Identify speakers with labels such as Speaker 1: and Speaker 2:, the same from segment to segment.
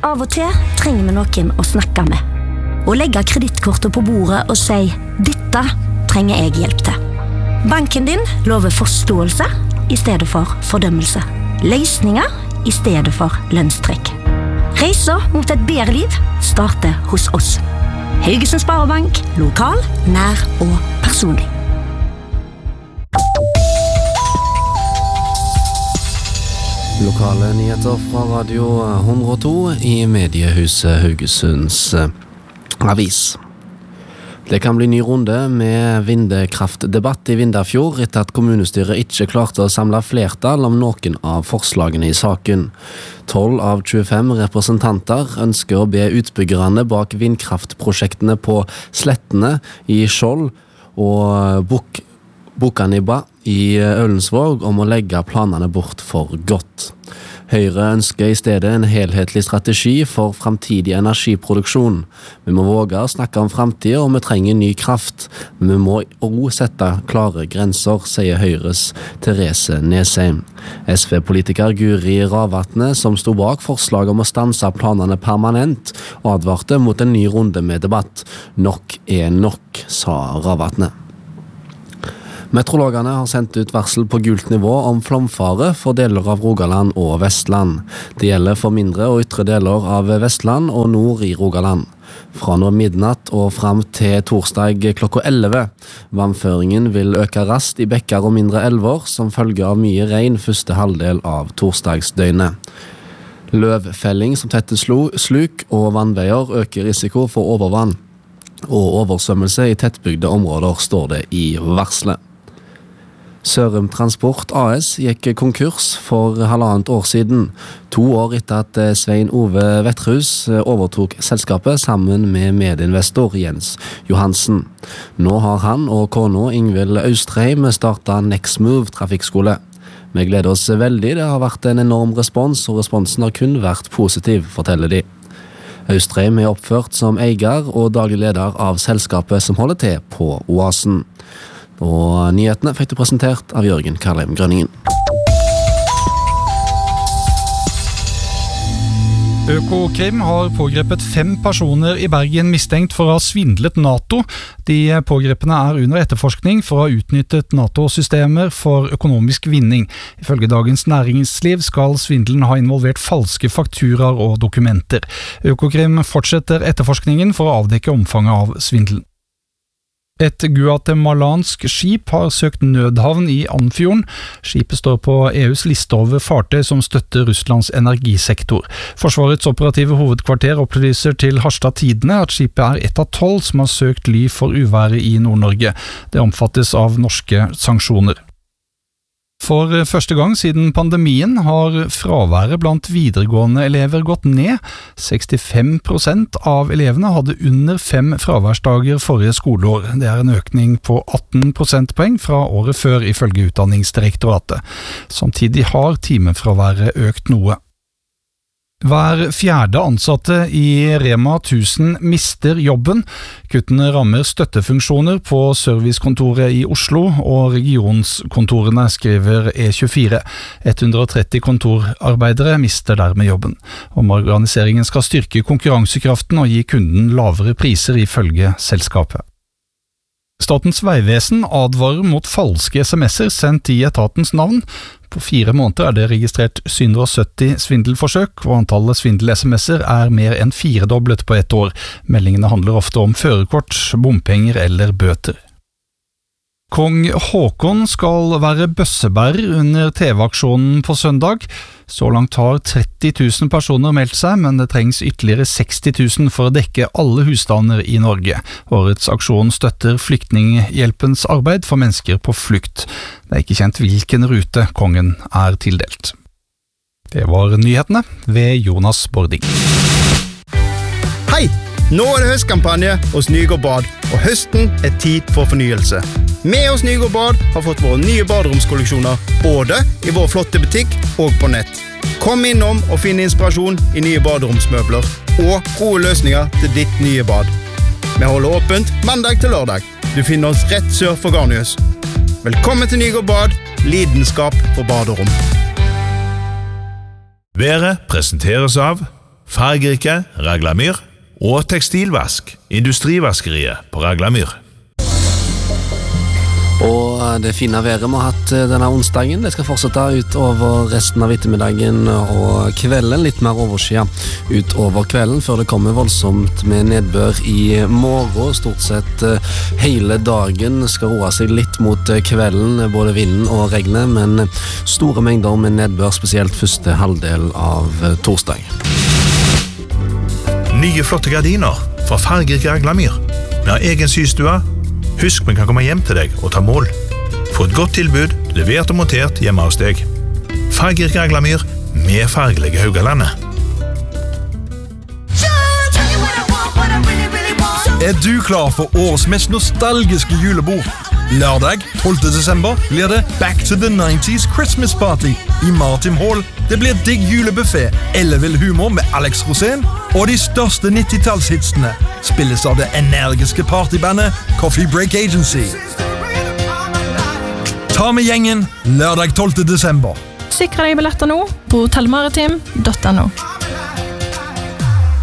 Speaker 1: av og til trenger vi noen å snakke med. Og legge kredittkortet på bordet og si, dette trenger jeg hjelp til. Banken din lover forståelse i stedet for fordømmelse. Løsninger i stedet for lønnstrekk. Reisa mot et bedre liv starter hos oss. Haugesund Sparebank, lokal, nær og personlig.
Speaker 2: Lokale nyheter fra Radio 102 i mediehuset Haugesunds avis. Det kan bli ny runde med vindkraftdebatt i Vindafjord etter at kommunestyret ikke klarte å samle flertall om noen av forslagene i saken. 12 av 25 representanter ønsker å be utbyggerne bak vindkraftprosjektene på Slettene i Skjold og Bukanibba i Ølensvåg om å legge planene bort for godt. Høyre ønsker i stedet en helhetlig strategi for fremtidig energiproduksjon. Vi må våge å snakke om fremtiden, og vi trenger ny kraft. Men vi må også sette klare grenser, sier Høyres Therese Nesheim. SV-politiker Guri Ravatne, som sto bak forslag om å stanse planene permanent, advarte mot en ny runde med debatt. Nok er nok, sa Ravatne. Meteorologene har sendt ut varsel på gult nivå om flomfare for deler av Rogaland og Vestland. Det gjelder for mindre og ytre deler av Vestland og nord i Rogaland. Fra nå midnatt og frem til torsdag klokka 11. Vannføringen vil øke raskt i bekker og mindre elver som følge av mye regn første halvdel av torsdagsdøgnet. Løvfelling som tetter sluk og vannveier øker risiko for overvann. Og oversvømmelse i tettbygde områder står det i varselet. Sørum Transport AS gikk konkurs for 1,5 år siden, 2 år etter at Svein Ove Vetthus overtok selskapet sammen med medinvestor Jens Johansen. Nå har han og kona Ingvild Austrheim startet Next Move trafikkskole. Vi gleder oss veldig, det har vært en enorm respons, og responsen har kun vært positiv, forteller de. Austrheim er oppført som eier og daglig leder av selskapet som holder til på Oasen. Og nyhetene fikk du presentert av Jørgen Karlheim Grønningen.
Speaker 3: Økokrim har pågrepet 5 personer i Bergen mistenkt for å ha svindlet NATO. De pågrepene er under etterforskning for å ha utnyttet NATO-systemer for økonomisk vinning. Ifølge Dagens Næringsliv skal svindelen ha involvert falske fakturaer og dokumenter. Økokrim fortsetter etterforskningen for å avdekke omfanget av svindelen. Et guatemalansk skip har søkt nødhavn i Andfjorden. Skipet står på EUs liste over fartøy som støtter Russlands energisektor. Forsvarets operative hovedkvarter opplyser til Harstad Tidende at skipet er et av 12 som har søkt ly for uværet i Nord-Norge. Det omfattes av norske sanksjoner. For første gang siden pandemien har fraværet blant videregående elever gått ned. 65% av elevene hadde under 5 fraværsdager forrige skoleår. Det er en økning på 18 prosentpoeng fra året før, ifølge Utdanningsdirektoratet. Samtidig har timefraværet økt noe. Hver 4. ansatte i Rema 1000 mister jobben. Kuttene rammer støttefunksjoner på servicekontoret i Oslo og regionskontorene, skriver E24. 130 kontorarbeidere mister dermed jobben. Omorganiseringen skal styrke konkurransekraften og gi kunden lavere priser, ifølge selskapet. Statens vegvesen advarer mot falske sms'er sendt i etatens navn. På 4 måneder er det registrert 770 svindelforsøk, og antallet svindel-sms'er er mer enn 4-doblet på ett år. Meldingene handler ofte om førerkort, bompenger eller bøter. Kong Håkon skal være bøssebærer under TV-aksjonen på søndag. Så langt har 30 000 personer meldt seg, men det trengs ytterligere 60 000 for å dekke alle husstander i Norge. Årets aksjon støtter Flyktninghjelpens arbeid for mennesker på flukt. Det er ikke kjent hvilken rute kongen er tildelt. Det var nyhetene ved Jonas Bording.
Speaker 4: Hei! Nå er det høstkampanje hos Nygård Bad, og høsten er tid for fornyelse. Vi hos Nygård Bad har fått våre nye baderomskolleksjoner, både i vår flotte butikk og på nett. Kom innom og finn inspirasjon i nye baderomsmøbler, og gode løsninger til ditt nye bad. Vi holder åpent mandag til lørdag. Du finner oss rett sør for Garnius. Velkommen til Nygård Bad, lidenskap for baderom.
Speaker 5: Været presenteres av fargerike Raglamyr og tekstilvask, industrivaskeriet på Raglamyr.
Speaker 2: Og det fine været vi har hatt denne onsdagen, det skal fortsette utover resten av ettermiddagen og kvelden, litt mer overskyet utover kvelden, før det kommer voldsomt med nedbør i morgen. Stort sett hele dagen skal roe seg litt mot kvelden, både vinden og regnet, men store mengder med nedbør, spesielt første halvdel av torsdag.
Speaker 5: Nye flotte gardiner fra fargerike Raglamyr. Vi har egen systue. Husk, vi kan komme hjem til deg og ta mål. Få et godt tilbud, levert og montert hjemme hos deg. Fargerike Raglamyr med fargelige Haugalandet.
Speaker 6: Du klar for årets mest nostalgiske julebord? Lørdag, 12. desember, blir det Back to the 90s Christmas Party i Martin Hall. Det blir digg julebuffet, ellevill humor med Alex Rosén, og de største 90-tallshitsene spilles av det energiske partybandet Coffee Break Agency. Ta med gjengen lørdag 12. desember.
Speaker 7: Sikre deg billetter nå på hotellmaritim.no.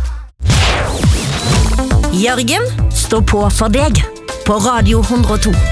Speaker 1: Jørgen står på for deg på Radio 102.